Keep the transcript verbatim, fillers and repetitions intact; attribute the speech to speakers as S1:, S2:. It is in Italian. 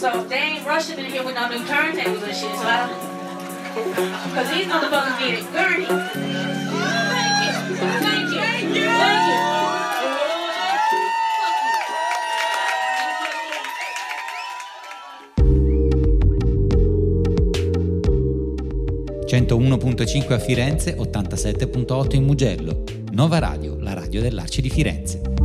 S1: So they ain't rushing in here with no new turntables and shit, so I don't. Because these motherfuckers need it gurney. Thank you. Thank you. Thank you. Thank you.
S2: centouno virgola cinque a Firenze, ottantasette virgola otto in Mugello. Nova Radio, la radio dell'Arci di Firenze.